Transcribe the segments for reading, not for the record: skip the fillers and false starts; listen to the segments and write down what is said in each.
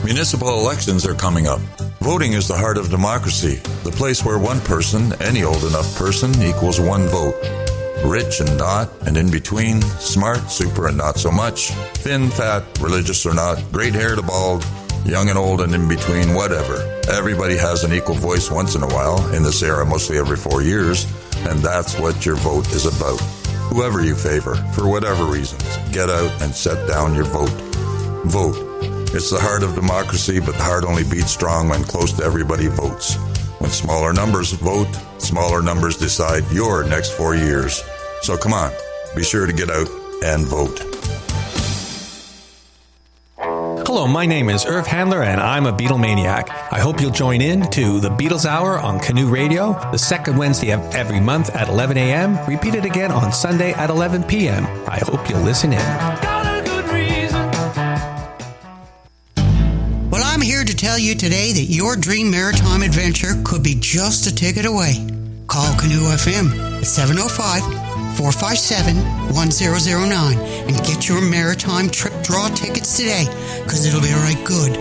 Municipal elections are coming up. Voting is the heart of democracy, the place where one person, any old enough person, equals one vote. Rich and not, and in between, smart, super and not so much, thin, fat, religious or not, great hair to bald, young and old and in between, whatever. Everybody has an equal voice once in a while, in this era mostly every 4 years, and that's what your vote is about. Whoever you favor, for whatever reasons, get out and set down your vote. Vote. It's the heart of democracy, but the heart only beats strong when close to everybody votes. When smaller numbers vote, smaller numbers decide your next 4 years. So come on, be sure to get out and vote. Hello, my name is Irv Handler, and I'm a Beatlemaniac. I hope you'll join in to the Beatles Hour on Canoe Radio, the second Wednesday of every month at 11 a.m., repeated again on Sunday at 11 p.m. I hope you'll listen in. Well, I'm here to tell you today that your dream maritime adventure could be just a ticket away. Call Canoe FM at 705-457-1009 and get your maritime trip draw tickets today, because it'll be right good.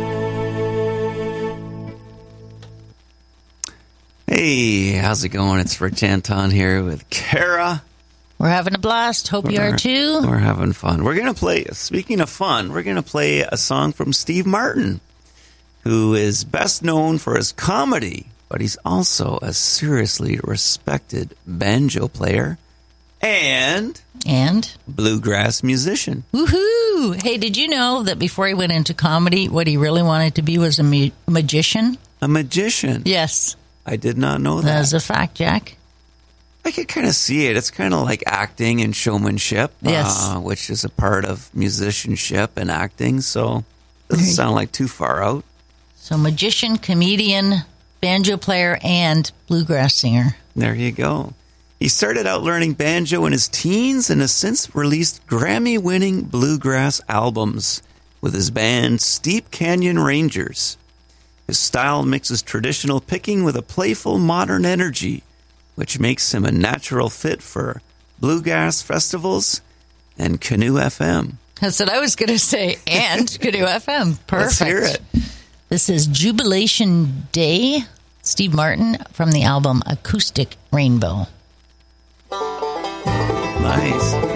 Hey, how's it going? It's Rich Anton here with Kara. We're having a blast. Hope you are too. We're having fun. We're going to play, speaking of fun, we're going to play a song from Steve Martin, who is best known for his comedy, but he's also a seriously respected banjo player and bluegrass musician. Woohoo! Hey, did you know that before he went into comedy, what he really wanted to be was a magician? A magician? Yes. I did not know that. That's a fact, Jack. I could kind of see it. It's kind of like acting and showmanship, yes, which is a part of musicianship and acting, so it doesn't sound like too far out. So magician, comedian, banjo player, and bluegrass singer. There you go. He started out learning banjo in his teens and has since released Grammy-winning bluegrass albums with his band Steep Canyon Rangers. His style mixes traditional picking with a playful modern energy, which makes him a natural fit for bluegrass festivals and Canoe FM. That's what I was going to say, and Canoe FM. Perfect. Let's hear it. This is Jubilation Day, Steve Martin, from the album Acoustic Rainbow. Nice.